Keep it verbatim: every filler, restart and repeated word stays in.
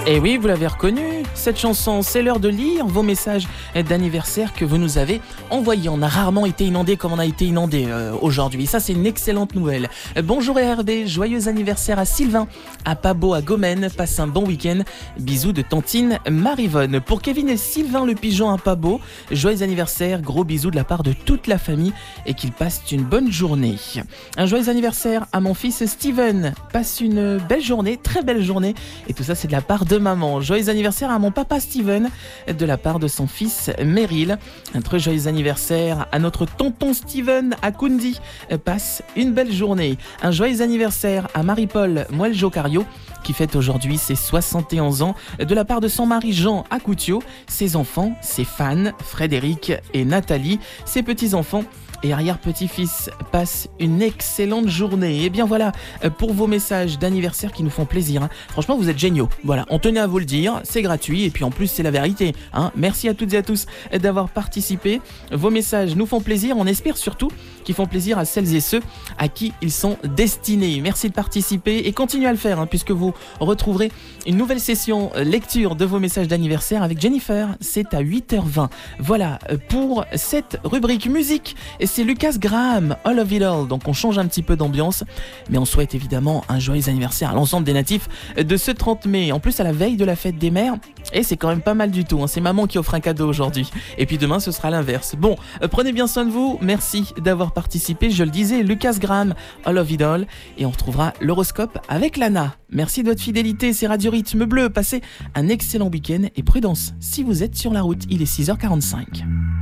Et oui, vous l'avez reconnu, cette chanson, c'est l'heure de lire vos messages d'anniversaire que vous nous avez envoyés. On a rarement été inondé comme on a été inondé euh, aujourd'hui. Ça, c'est une excellente nouvelle. Bonjour R B, joyeux anniversaire à Sylvain, à Pabo, à Gomène. Passe un bon week-end. Bisous de tantine Marivonne. Pour Kevin et Sylvain le pigeon à Pabo, joyeux anniversaire, gros bisous de la part de toute la famille et qu'ils passent une bonne journée. Un joyeux anniversaire à mon fils Steven. Passe une belle journée, très belle journée. Et tout ça, c'est de la part de maman. Joyeux anniversaire à mon papa Steven de la part de son fils Meryl. Un très joyeux anniversaire à notre tonton Steven à Kundi. Passe une belle journée. Un joyeux anniversaire à Marie-Paul Moeljo-Cario qui fête aujourd'hui ses soixante et onze ans de la part de son mari Jean à Coutiot, ses enfants, ses fans, Frédéric et Nathalie, ses petits-enfants et arrière-petit-fils passent une excellente journée. Et bien voilà, pour vos messages d'anniversaire qui nous font plaisir. Hein. Franchement, vous êtes géniaux. Voilà, on tenait à vous le dire, c'est gratuit et puis en plus, c'est la vérité. Hein. Merci à toutes et à tous d'avoir participé. Vos messages nous font plaisir. On espère surtout qu'ils font plaisir à celles et ceux à qui ils sont destinés. Merci de participer et continuez à le faire hein, puisque vous retrouverez une nouvelle session lecture de vos messages d'anniversaire avec Jennifer. C'est à huit heures vingt. Voilà pour cette rubrique musique. Et c'est Lucas Graham, All of It All. Donc on change un petit peu d'ambiance, mais on souhaite évidemment un joyeux anniversaire à l'ensemble des natifs de ce trente mai. En plus à la veille de la fête des mères, et c'est quand même pas mal du tout. Hein. C'est maman qui offre un cadeau aujourd'hui. Et puis demain ce sera l'inverse. Bon, euh, prenez bien soin de vous. Merci d'avoir participé. Je le disais, Lucas Graham, All of It All. Et on retrouvera l'horoscope avec Lana. Merci de votre fidélité. C'est Radio Rythme Bleu. Passez un excellent week-end et prudence si vous êtes sur la route. Il est six heures quarante-cinq.